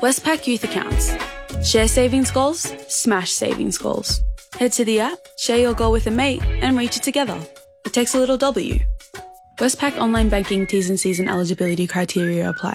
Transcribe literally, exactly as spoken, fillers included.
Westpac Youth Accounts. Share savings goals, smash savings goals. Head to the app, share your goal with a mate, and reach it together. It takes a little W. Westpac Online Banking T's and C's and eligibility criteria apply.